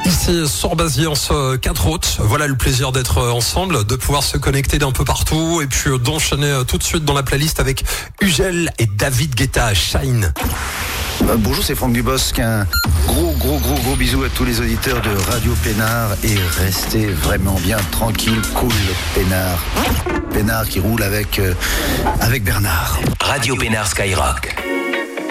Ici sur Basiance 4 août, voilà le plaisir d'être ensemble, de pouvoir se connecter d'un peu partout et puis d'enchaîner tout de suite dans la playlist avec Ugel et David Guetta, Shine. Bonjour, c'est Franck Dubosc. Un gros bisou à tous les auditeurs de Radio Pénard et restez vraiment bien tranquille, cool, Pénard. Pénard qui roule avec Bernard. Radio Pénard Skyrock.